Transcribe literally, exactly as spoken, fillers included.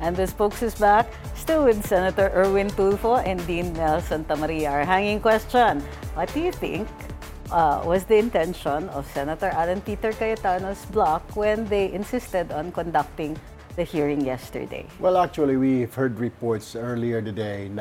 And the Spokes is back, still with Senator Erwin Tulfo and Dean Mel Santamaria. Our hanging question, what do you think uh, was the intention of Senator Alan Peter Cayetano's bloc when they insisted on conducting the hearing yesterday? Well, actually, we've heard reports earlier today